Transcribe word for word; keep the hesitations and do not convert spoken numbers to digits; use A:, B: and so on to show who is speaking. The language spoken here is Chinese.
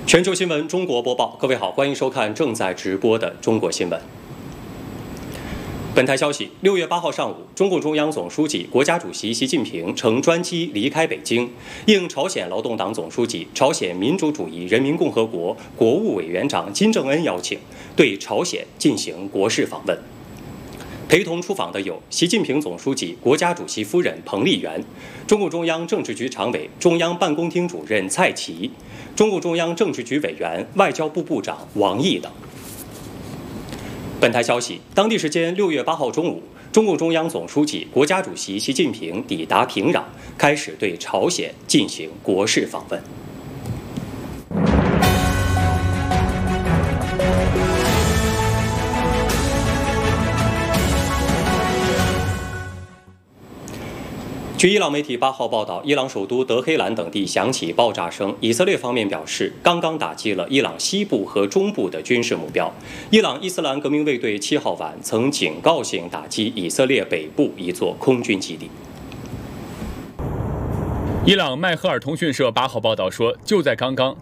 A: 全球新闻中国播报，各位好，欢迎收看正在直播的中国新闻。本台消息，六月八号上午，中共中央总书记、国家主席习近平乘专机离开北京，应朝鲜劳动党总书记、朝鲜民主主义人民共和国国务委员长金正恩邀请，对朝鲜进行国事访问。陪同出访的有习近平总书记、国家主席夫人彭丽媛，中共中央政治局常委、中央办公厅主任蔡奇，中共中央政治局委员、外交部部长王毅等。本台消息，当地时间六月八号中午，中共中央总书记、国家主席习近平抵达平壤，开始对朝鲜进行国事访问。据伊朗媒体八号报道，伊朗首都德黑兰等地响起爆炸声。以色列方面表示，刚刚打击了伊朗西部和中部的军事目标。伊朗伊斯兰革命卫队七号晚曾警告性打击以色列北部一座空军基地。
B: 伊朗麦赫尔通讯社八号报道说，就在刚刚，